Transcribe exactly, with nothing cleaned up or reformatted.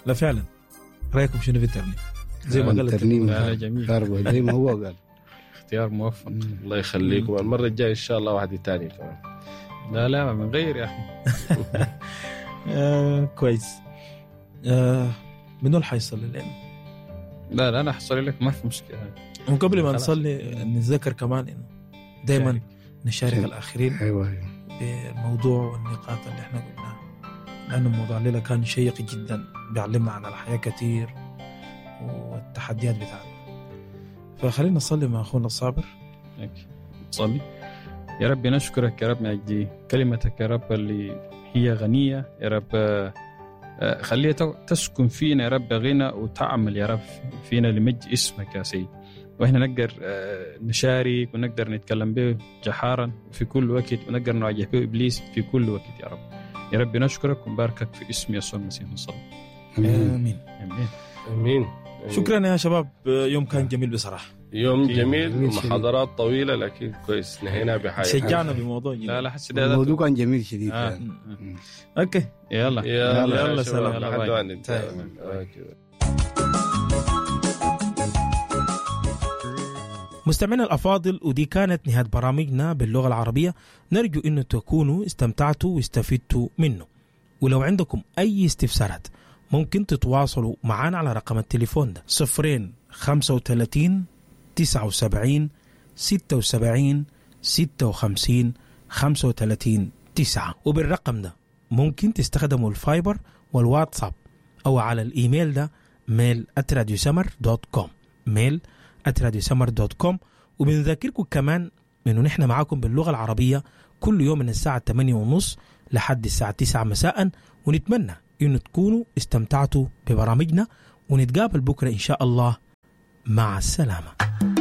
لا فعلا. رايكم شنو في الترنيم؟ زي ما قال الترنيم جميل زي ما هو قال. اختيار موفق. الله يخليكم. المرة الجاية إن شاء الله واحدة تانية كمان. لا لا من غير يا أخي. آه كويس. آه منو اللي حيصلي لنا؟ لا لا أنا حصلي لك ما في مشكلة. وقبل ما نصلي نتذكر كمان إنه دائما نشارك الآخرين أيوة بالموضوع والنقاط اللي إحنا قلناها، لأنه الموضوع الليلة كان شيق جدا، بيعلمنا عن الحياة كتير والتحديات بتاعتنا. فخلينا نصلي مع أخونا الصابر. صلي. يا رب نشكرك يا رب من أجل كلمتك يا رب اللي هي غنية يا رب، خليها تسكن فينا يا رب غنى وتعمل يا رب فينا لمجد اسمك يا سيد، وإحنا نقدر نشارك ونقدر نتكلم به جحارا في كل وقت، ونقدر نواجه به إبليس في كل وقت يا رب. يا رب نشكرك ونباركك في اسم يسوع المسيح نصلي. آمين آمين آمين. شكرا يا شباب، يوم كان جميل بصراحة. يوم جميل ومحاضرات طويلة لكن كويس نهينا بحاجة. شجعنا بموضوع جميل. لا لا حس ده الموضوع كان جميل شديد. آه. اوكي يلا يلا يلا, يلا سلام. سلام. مستمعينا الأفاضل، ودي كانت نهاية برامجنا باللغة العربية. نرجو أنه تكونوا استمتعتوا واستفدتوا منه، ولو عندكم أي استفسارات ممكن تتواصلوا معنا على رقم التليفون ده صفرين خمسة وثلاثين تسعة وسبعين ستة وسبعين ستة وخمسين خمسة وثلاثين تسعة، وبالرقم ده ممكن تستخدموا الفايبر والواتساب أو على الإيميل ده ميل آت راديو سمر دوت كوم ميل آت راديو سمر دوت كوم. وبنذكركم كمان إنه نحن معاكم باللغة العربية كل يوم من الساعة ثمانية ونص لحد الساعة تسعة مساء، ونتمنى إنه تكونوا استمتعتوا ببرامجنا، ونتقابل بكرة إن شاء الله. مع السلامة.